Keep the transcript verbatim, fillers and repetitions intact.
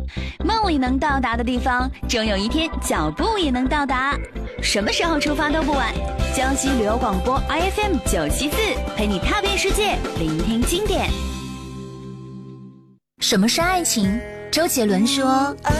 梦里能到达的地方，终有一天脚步也能到达。什么时候出发都不晚。江西旅游广播 I F M 九七四，陪你踏遍世界，聆听经典。 什么是爱情？周杰伦说，